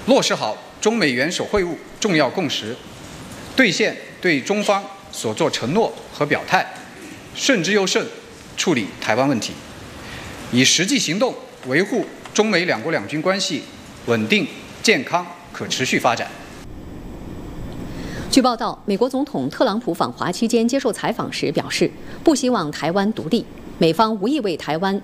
落实好中美元首会晤重要共识，兑现对中方所作承诺和表态，慎之又慎处理台湾问题，以实际行动维护中美两国两军关系稳定、健康、可持续发展。 据报道，美国总统特朗普访华期间接受采访时表示，不希望台湾独立，美方无意为台湾